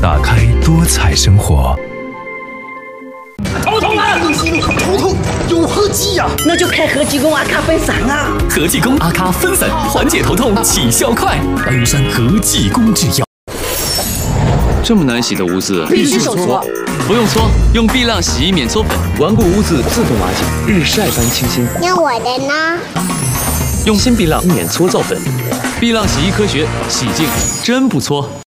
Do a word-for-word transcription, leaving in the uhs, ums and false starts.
打开多彩生活。 头痛啊！头痛有合剂呀， 那就开合剂功阿卡分散啊！ 合剂功阿卡分散，缓解头痛，起效快。白云山合剂功制药。 这么难洗的污渍， 必须手搓。 不用搓，用碧浪洗衣免搓粉，顽固污渍自动瓦解，日晒般清新。 那我的呢？ 用新碧浪免搓皂粉，碧浪洗衣科学，洗净真不搓。